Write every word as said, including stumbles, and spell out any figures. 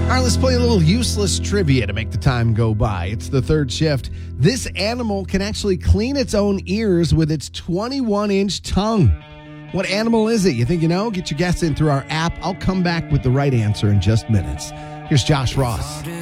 All right, let's play a little useless trivia to make the time go by. It's the third shift. This animal can actually clean its own ears with its twenty-one inch tongue. What animal is it? You think you know? Get your guess in through our app. I'll come back with the right answer in just minutes. Here's Josh Ross.